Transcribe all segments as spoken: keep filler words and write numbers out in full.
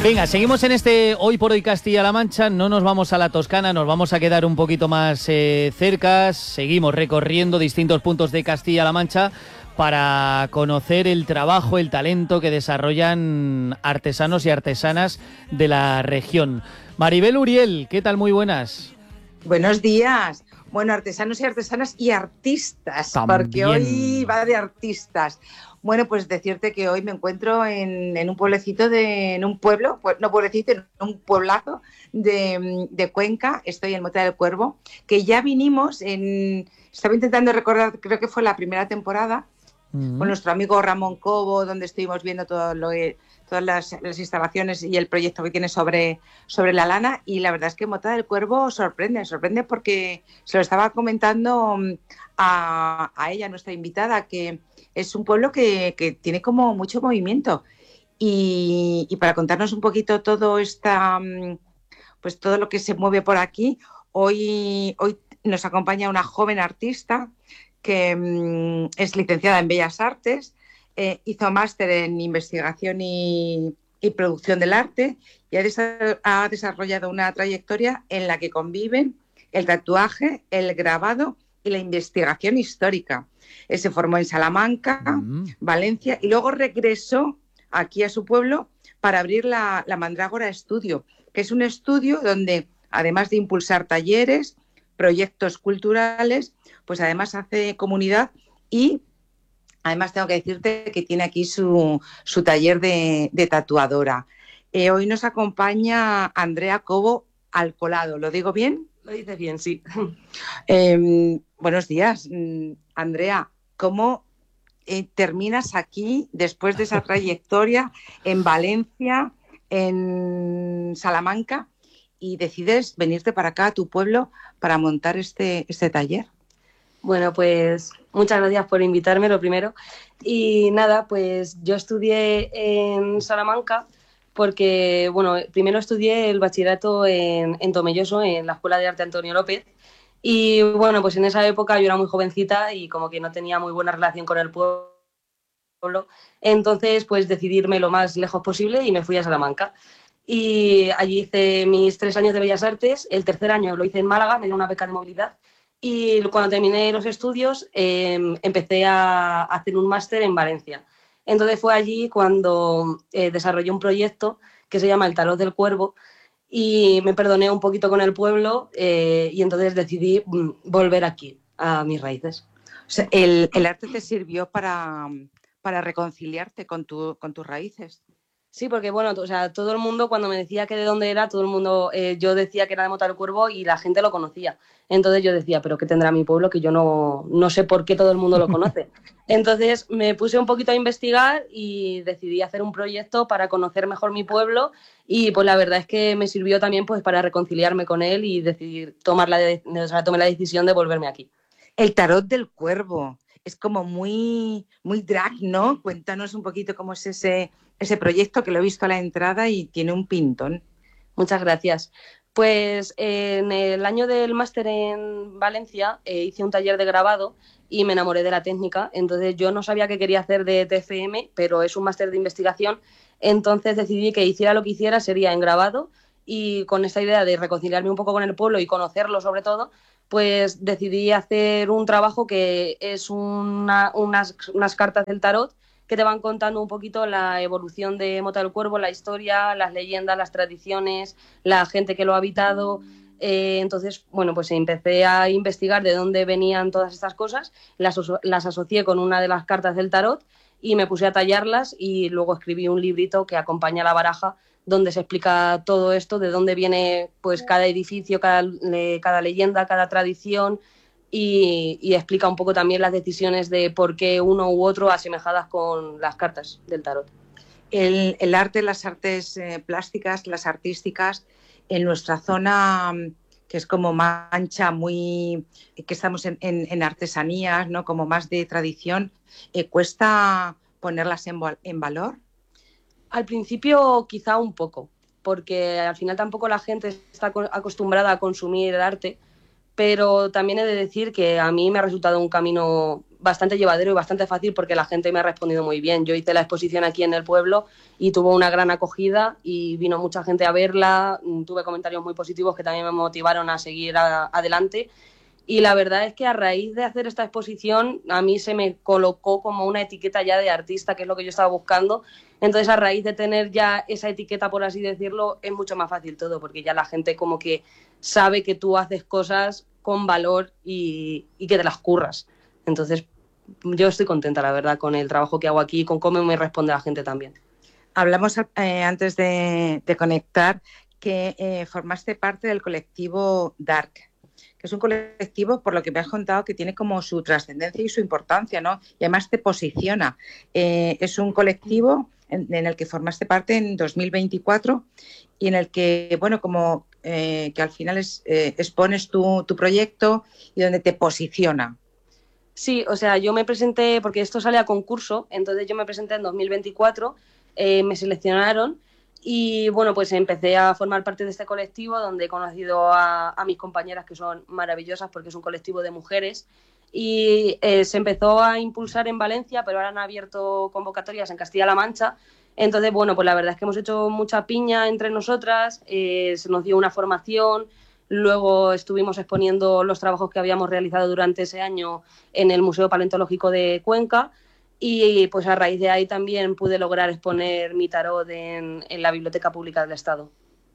Venga, seguimos en este Hoy por Hoy Castilla-La Mancha, no nos vamos a la Toscana, nos vamos a quedar un poquito más eh, cerca, seguimos recorriendo distintos puntos de Castilla-La Mancha para conocer el trabajo, el talento que desarrollan artesanos y artesanas de la región. Maribel Uriel, ¿qué tal? Muy buenas. Buenos días. Bueno, artesanos y artesanas y artistas, También. Porque hoy va de artistas. Bueno, pues decirte que hoy me encuentro en, en un pueblecito, de, en un pueblo, pues, no pueblecito, en un pueblazo de, de Cuenca. Estoy en Mota del Cuervo, que ya vinimos en... Estaba intentando recordar, creo que fue la primera temporada, uh-huh. con nuestro amigo Ramón Cobo, donde estuvimos viendo todo lo que... todas las, las instalaciones y el proyecto que tiene sobre, sobre la lana, y la verdad es que Mota del Cuervo sorprende, sorprende porque se lo estaba comentando a, a ella, nuestra invitada, que es un pueblo que, que tiene como mucho movimiento, y, y para contarnos un poquito todo esta, pues todo lo que se mueve por aquí, hoy, hoy nos acompaña una joven artista que um, es licenciada en Bellas Artes. Eh, hizo máster en investigación y, y producción del arte, y ha, desa- ha desarrollado una trayectoria en la que conviven el tatuaje, el grabado y la investigación histórica. Él se formó en Salamanca, mm. Valencia, y luego regresó aquí a su pueblo para abrir la, la Mandrágora Estudio, que es un estudio donde, además de impulsar talleres, proyectos culturales, pues además hace comunidad. Y además tengo que decirte que tiene aquí su, su taller de, de tatuadora. Eh, hoy nos acompaña Andrea Cobo Alcolado. ¿Lo digo bien? Lo dices bien, sí. Eh, buenos días, Andrea. ¿Cómo eh, terminas aquí después de esa trayectoria en Valencia, en Salamanca, y decides venirte para acá a tu pueblo para montar este, este taller? Bueno, pues muchas gracias por invitarme, lo primero. Y nada, pues yo estudié en Salamanca porque, bueno, primero estudié el bachillerato en, en Tomelloso, en la Escuela de Arte Antonio López. Y bueno, pues en esa época yo era muy jovencita y como que no tenía muy buena relación con el pueblo. Entonces, pues decidí irme lo más lejos posible y me fui a Salamanca. Y allí hice mis tres años de Bellas Artes. El tercer año lo hice en Málaga, me dio una beca de movilidad. Y cuando terminé los estudios eh, empecé a hacer un máster en Valencia. Entonces fue allí cuando eh, desarrollé un proyecto que se llama El Tarot del Cuervo, y me perdoné un poquito con el pueblo eh, y entonces decidí mm, volver aquí, a mis raíces. O sea, el, el arte te sirvió para, para reconciliarte con, tu, con tus raíces. Sí, porque bueno, o sea, todo el mundo cuando me decía que de dónde era, todo el mundo, eh, yo decía que era de Mota del Cuervo y la gente lo conocía. Entonces yo decía, pero ¿qué tendrá mi pueblo? Que yo no, no sé por qué todo el mundo lo conoce. Entonces me puse un poquito a investigar y decidí hacer un proyecto para conocer mejor mi pueblo, y pues la verdad es que me sirvió también pues para reconciliarme con él y decidir tomar la, de, o sea, tomé la decisión de volverme aquí. El Tarot del Cuervo es como muy, muy drag, ¿no? Cuéntanos un poquito cómo es ese... ese proyecto, que lo he visto a la entrada y tiene un pintón. Muchas gracias. Pues eh, en el año del máster en Valencia eh, hice un taller de grabado y me enamoré de la técnica. Entonces yo no sabía qué quería hacer de T F M, pero es un máster de investigación. Entonces decidí que hiciera lo que hiciera sería en grabado, y con esta idea de reconciliarme un poco con el pueblo y conocerlo sobre todo, pues decidí hacer un trabajo que es una, unas, unas cartas del tarot que te van contando un poquito la evolución de Mota del Cuervo, la historia, las leyendas, las tradiciones, la gente que lo ha habitado. Eh, entonces, bueno, pues empecé a investigar de dónde venían todas estas cosas, las, las asocié con una de las cartas del tarot y me puse a tallarlas, y luego escribí un librito que acompaña la baraja donde se explica todo esto, de dónde viene pues cada edificio, cada, le, cada leyenda, cada tradición. Y, y explica un poco también las decisiones de por qué uno u otro asemejadas con las cartas del tarot. El, el arte, las artes eh, plásticas, las artísticas, en nuestra zona, que es como mancha, muy que estamos en, en, en artesanías, ¿no? Como más de tradición, eh, ¿cuesta ponerlas en, en valor? Al principio quizá un poco, porque al final tampoco la gente está acostumbrada a consumir el arte. Pero también he de decir que a mí me ha resultado un camino bastante llevadero y bastante fácil porque la gente me ha respondido muy bien. Yo hice la exposición aquí en el pueblo y tuvo una gran acogida y vino mucha gente a verla, tuve comentarios muy positivos que también me motivaron a seguir a, adelante. Y la verdad es que a raíz de hacer esta exposición a mí se me colocó como una etiqueta ya de artista, que es lo que yo estaba buscando. Entonces, a raíz de tener ya esa etiqueta, por así decirlo, es mucho más fácil todo, porque ya la gente como que sabe que tú haces cosas con valor y, y que te las curras. Entonces, yo estoy contenta, la verdad, con el trabajo que hago aquí y con cómo me responde la gente también. Hablamos eh, antes de, de conectar que eh, formaste parte del colectivo Dark, que es un colectivo, por lo que me has contado, que tiene como su trascendencia y su importancia, ¿no? Y además te posiciona. Eh, es un colectivo en, en el que formaste parte en dos mil veinticuatro y en el que, bueno, como eh, que al final es, eh, expones tu, tu proyecto y donde te posiciona. Sí, o sea, yo me presenté, porque esto sale a concurso, entonces yo me presenté en dos mil veinticuatro, eh, me seleccionaron y bueno, pues empecé a formar parte de este colectivo donde he conocido a, a mis compañeras que son maravillosas porque es un colectivo de mujeres y eh, se empezó a impulsar en Valencia, pero ahora han abierto convocatorias en Castilla-La Mancha. Entonces, bueno, pues la verdad es que hemos hecho mucha piña entre nosotras, eh, se nos dio una formación. Luego estuvimos exponiendo los trabajos que habíamos realizado durante ese año en el Museo Paleontológico de Cuenca y pues a raíz de ahí también pude lograr exponer mi tarot en, en la Biblioteca Pública del Estado.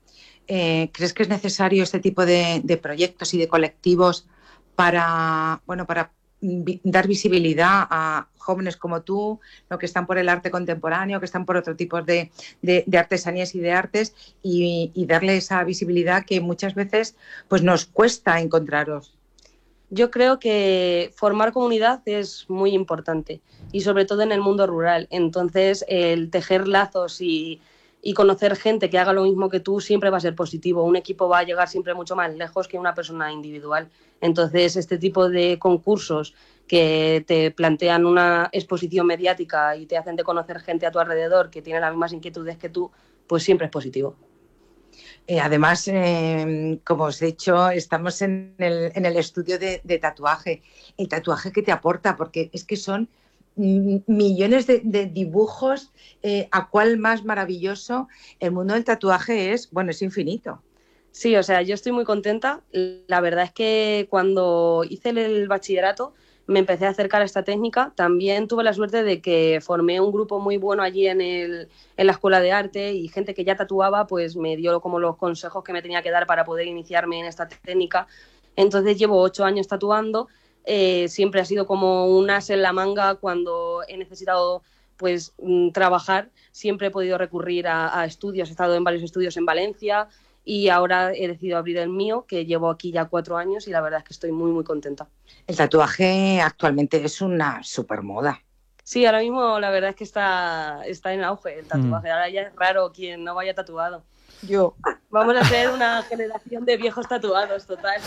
Eh, ¿Crees que es necesario este tipo de, de proyectos y de colectivos para, bueno, para vi- dar visibilidad a jóvenes como tú, ¿no? Que están por el arte contemporáneo, que están por otro tipo de, de, de artesanías y de artes y, y darle esa visibilidad que muchas veces pues, nos cuesta encontraros? Yo creo que formar comunidad es muy importante y sobre todo en el mundo rural. Entonces, el tejer lazos y, y conocer gente que haga lo mismo que tú siempre va a ser positivo. Un equipo va a llegar siempre mucho más lejos que una persona individual. Entonces, este tipo de concursos que te plantean una exposición mediática y te hacen de conocer gente a tu alrededor que tiene las mismas inquietudes que tú, pues siempre es positivo. Eh, además, eh, como os he dicho, estamos en el, en el estudio de, de tatuaje. El tatuaje que te aporta, porque es que son mm, millones de, de dibujos, eh, a cuál más maravilloso. El mundo del tatuaje es, bueno, es infinito. Sí, o sea, yo estoy muy contenta. La verdad es que cuando hice el bachillerato me empecé a acercar a esta técnica. También tuve la suerte de que formé un grupo muy bueno allí en, el, en la escuela de arte y gente que ya tatuaba pues me dio como los consejos que me tenía que dar para poder iniciarme en esta técnica. Entonces llevo ocho años tatuando. Eh, siempre ha sido como un as en la manga cuando he necesitado pues trabajar. Siempre he podido recurrir a, a estudios. He estado en varios estudios en Valencia y ahora he decidido abrir el mío, que llevo aquí ya cuatro años y la verdad es que estoy muy, muy contenta. El tatuaje actualmente es una supermoda. Sí, ahora mismo la verdad es que está, está en auge el tatuaje. Mm. Ahora ya es raro quien no vaya tatuado. Yo. Vamos a ser una generación de viejos tatuados, total.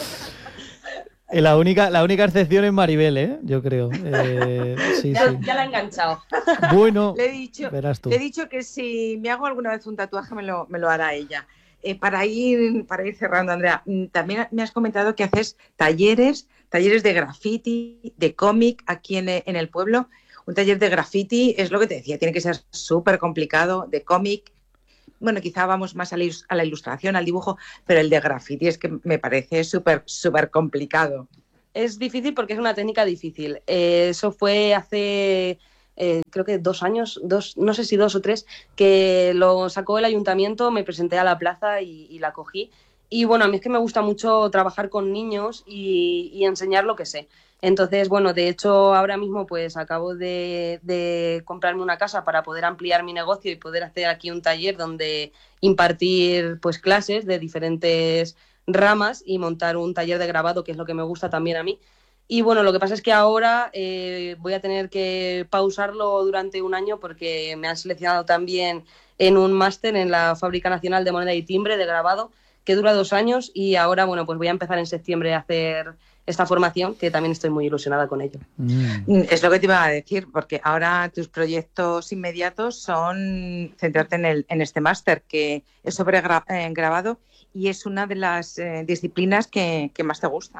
La única, la única excepción es Maribel, ¿eh? Yo creo. Eh, sí, ya, sí. ya la he enganchado. Bueno, le he dicho, verás tú. Le he dicho que si me hago alguna vez un tatuaje me lo, me lo hará ella. Eh, para, ir, para ir cerrando, Andrea, también me has comentado que haces talleres, talleres de graffiti, de cómic aquí en, en el pueblo. Un taller de graffiti es lo que te decía, tiene que ser súper complicado, de cómic. Bueno, quizá vamos más a la, a la ilustración, al dibujo, pero el de graffiti es que me parece súper, súper complicado. Es difícil porque es una técnica difícil. Eh, eso fue hace... Eh, creo que dos años, dos, no sé si dos o tres, que lo sacó el ayuntamiento, me presenté a la plaza y, y la cogí. Y bueno, a mí es que me gusta mucho trabajar con niños y, y enseñar lo que sé. Entonces, bueno, de hecho ahora mismo pues acabo de, de comprarme una casa para poder ampliar mi negocio y poder hacer aquí un taller donde impartir pues clases de diferentes ramas y montar un taller de grabado, que es lo que me gusta también a mí. Y bueno, lo que pasa es que ahora eh, voy a tener que pausarlo durante un año porque me han seleccionado también en un máster en la Fábrica Nacional de Moneda y Timbre de grabado, que dura dos años y ahora, bueno, pues voy a empezar en septiembre a hacer esta formación, que también estoy muy ilusionada con ello. Mm. Es lo que te iba a decir, porque ahora tus proyectos inmediatos son centrarte en, el, en este máster, que es sobre gra- eh, grabado y es una de las eh, disciplinas que, que más te gustan.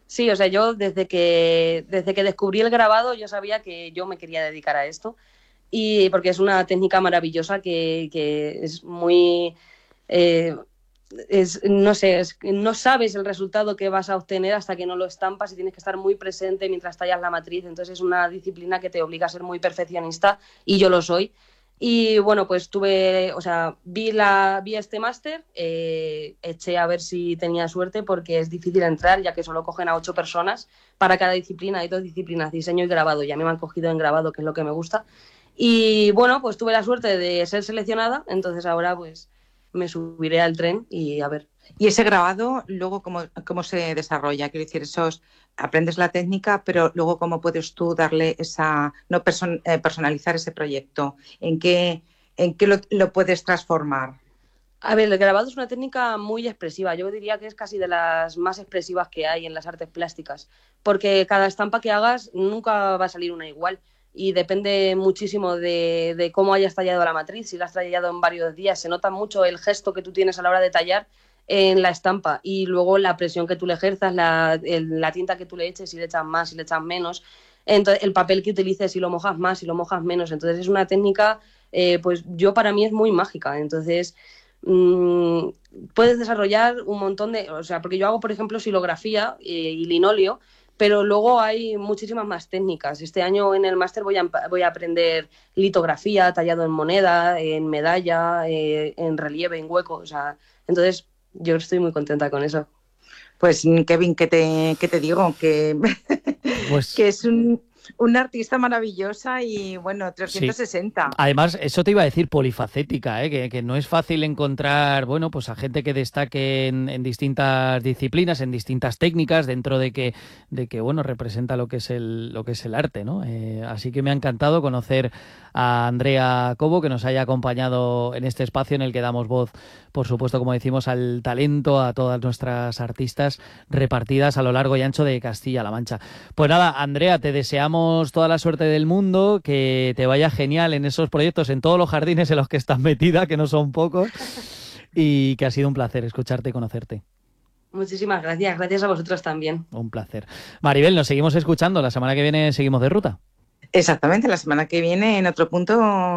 Sí, o sea, yo desde que, desde que descubrí el grabado yo sabía que yo me quería dedicar a esto, y porque es una técnica maravillosa que, que es muy... Eh, es, no sé, es, no sabes el resultado que vas a obtener hasta que no lo estampas y tienes que estar muy presente mientras tallas la matriz. Entonces es una disciplina que te obliga a ser muy perfeccionista y yo lo soy. Y bueno, pues tuve, o sea, vi, la, vi este máster, eh, eché a ver si tenía suerte porque es difícil entrar ya que solo cogen a ocho personas para cada disciplina. Hay dos disciplinas, diseño y grabado, y a mí me han cogido en grabado, que es lo que me gusta. Y bueno, pues tuve la suerte de ser seleccionada, entonces ahora pues me subiré al tren y a ver. ¿Y ese grabado luego cómo, cómo se desarrolla? Quiero decir, esos, aprendes la técnica, pero luego cómo puedes tú darle esa, no person, eh, personalizar ese proyecto. ¿En qué, en qué lo, lo puedes transformar? A ver, el grabado es una técnica muy expresiva. Yo diría que es casi de las más expresivas que hay en las artes plásticas, porque cada estampa que hagas nunca va a salir una igual. Y depende muchísimo de, de cómo hayas tallado la matriz. Si la has tallado en varios días, se nota mucho el gesto que tú tienes a la hora de tallar en la estampa, y luego la presión que tú le ejerzas, la, el, la tinta que tú le eches, si le echas más, si le echas menos, entonces el papel que utilices, si lo mojas más, si lo mojas menos. Entonces es una técnica, eh, pues yo para mí es muy mágica. Entonces mmm, puedes desarrollar un montón de, o sea, porque yo hago por ejemplo silografía eh, y linóleo, pero luego hay muchísimas más técnicas. Este año en el máster voy a, voy a aprender litografía, tallado en moneda, en medalla, eh, en relieve, en hueco. O sea, entonces yo estoy muy contenta con eso. Pues Kevin, ¿qué te, qué te digo? Que, pues... que es un... una artista maravillosa y, bueno, trescientos sesenta. Sí. Además, eso te iba a decir, polifacética, ¿eh? que, que no es fácil encontrar, bueno, pues a gente que destaque en, en distintas disciplinas, en distintas técnicas, dentro de que, de que bueno, representa lo que es el, lo que es el arte, ¿no? Eh, así que me ha encantado conocer a Andrea Cobo, que nos haya acompañado en este espacio en el que damos voz, por supuesto, como decimos, al talento, a todas nuestras artistas repartidas a lo largo y ancho de Castilla-La Mancha. Pues nada, Andrea, te deseamos toda la suerte del mundo, que te vaya genial en esos proyectos, en todos los jardines en los que estás metida, que no son pocos, y que ha sido un placer escucharte y conocerte. Muchísimas gracias, gracias a vosotros también. Un placer. Maribel, nos seguimos escuchando, la semana que viene seguimos de ruta. Exactamente, la semana que viene en otro punto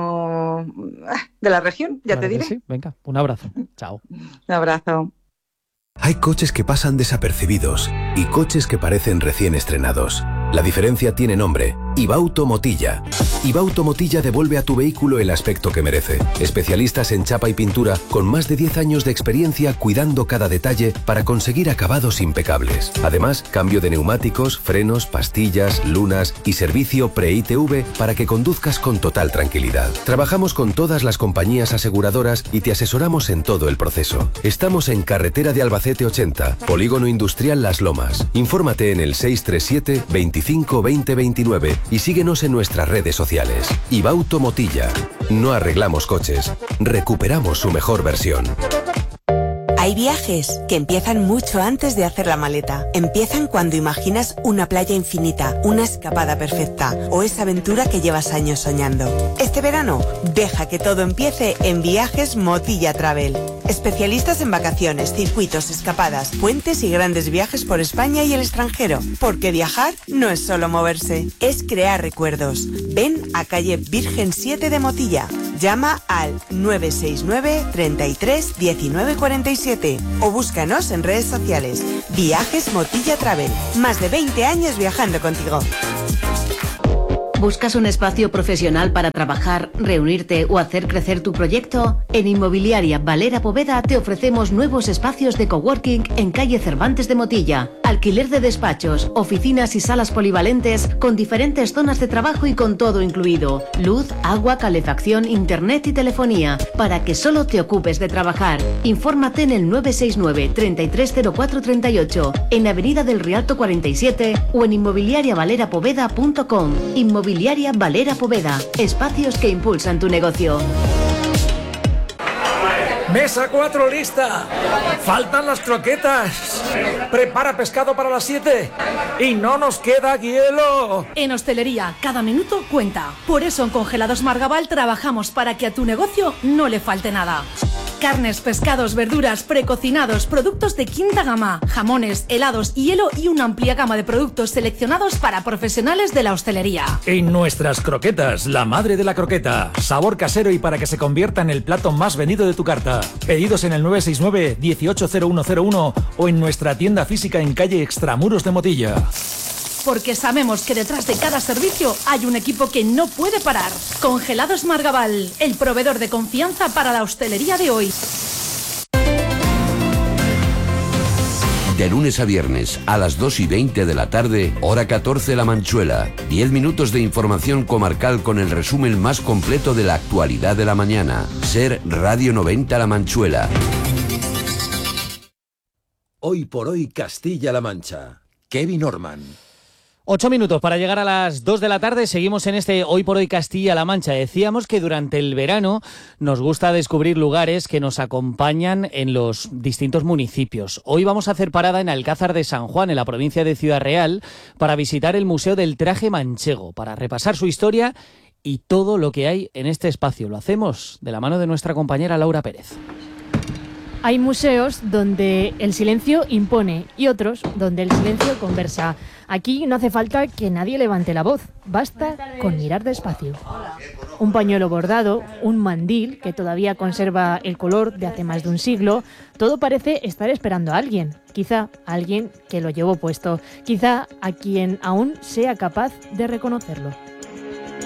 de la región, ya claro te diré. Sí. Venga, un abrazo. Chao. Un abrazo. Hay coches que pasan desapercibidos y coches que parecen recién estrenados. La diferencia tiene nombre: Ibauto Motilla. Ibauto Motilla devuelve a tu vehículo el aspecto que merece. Especialistas en chapa y pintura con más de diez años de experiencia cuidando cada detalle para conseguir acabados impecables. Además, cambio de neumáticos, frenos, pastillas, lunas y servicio pre-I T V para que conduzcas con total tranquilidad. Trabajamos con todas las compañías aseguradoras y te asesoramos en todo el proceso. Estamos en carretera de Albacete ochenta, Polígono Industrial Las Lomas. Infórmate en el seis tres siete, veinticinco, veinte, veintinueve y síguenos en nuestras redes sociales. Ibauto Motilla. No arreglamos coches, recuperamos su mejor versión. Hay viajes que empiezan mucho antes de hacer la maleta. Empiezan cuando imaginas una playa infinita, una escapada perfecta o esa aventura que llevas años soñando. Este verano, deja que todo empiece en Viajes Motilla Travel. Especialistas en vacaciones, circuitos, escapadas, puentes y grandes viajes por España y el extranjero. Porque viajar no es solo moverse, es crear recuerdos. Ven a calle Virgen siete de Motilla. Llama al nueve seis nueve, treinta y tres, diecinueve cuarenta y siete o búscanos en redes sociales. Viajes Motilla Travel. Más de veinte años viajando contigo. ¿Buscas un espacio profesional para trabajar, reunirte o hacer crecer tu proyecto? En Inmobiliaria Valera Poveda te ofrecemos nuevos espacios de coworking en calle Cervantes de Motilla. Alquiler de despachos, oficinas y salas polivalentes con diferentes zonas de trabajo y con todo incluido. Luz, agua, calefacción, internet y telefonía para que solo te ocupes de trabajar. Infórmate en el nueve seis nueve, treinta y tres cero cuatro treinta y ocho, en Avenida del Rialto cuarenta y siete o en inmobiliaria valera poveda punto com. Inmobiliaria Valera Poveda. Espacios que impulsan tu negocio. Mesa cuatro lista. Faltan las croquetas. Prepara pescado para las siete. Y no nos queda hielo. En hostelería, cada minuto cuenta. Por eso en Congelados Margaval trabajamos para que a tu negocio no le falte nada. Carnes, pescados, verduras, precocinados, productos de quinta gama, jamones, helados, hielo y una amplia gama de productos seleccionados para profesionales de la hostelería. En nuestras croquetas, la madre de la croqueta. Sabor casero y para que se convierta en el plato más vendido de tu carta. Pedidos en el nueve seis nueve, dieciocho cero uno cero uno o en nuestra tienda física en calle Extramuros de Motilla. Porque sabemos que detrás de cada servicio hay un equipo que no puede parar. Congelados Margaval, el proveedor de confianza para la hostelería de hoy. De lunes a viernes a las dos y veinte de la tarde, hora catorce La Manchuela. diez minutos de información comarcal con el resumen más completo de la actualidad de la mañana. Ser Radio noventa La Manchuela. Hoy por hoy Castilla-La Mancha. Kevin Orman. Ocho minutos para llegar a las dos de la tarde. Seguimos en este Hoy por Hoy Castilla-La Mancha. Decíamos que durante el verano nos gusta descubrir lugares que nos acompañan en los distintos municipios. Hoy vamos a hacer parada en Alcázar de San Juan, en la provincia de Ciudad Real, para visitar el Museo del Traje Manchego, para repasar su historia y todo lo que hay en este espacio. Lo hacemos de la mano de nuestra compañera Laura Pérez. Hay museos donde el silencio impone y otros donde el silencio conversa. Aquí no hace falta que nadie levante la voz, basta con mirar despacio. Un pañuelo bordado, un mandil que todavía conserva el color de hace más de un siglo, todo parece estar esperando a alguien. Quizá a alguien que lo llevó puesto, quizá a quien aún sea capaz de reconocerlo.